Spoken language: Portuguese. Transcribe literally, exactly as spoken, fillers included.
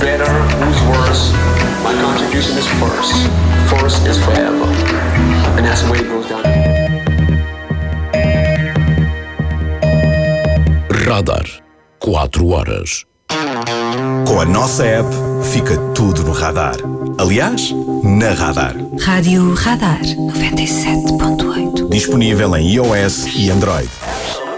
better, who's worse. My contribution is first. First is forever. And that's the way it goes down. Radar. Quatro horas. Com a nossa app, fica tudo no radar. Aliás, na Radar. Rádio Radar noventa e sete ponto oito. Disponível em iOS e Android.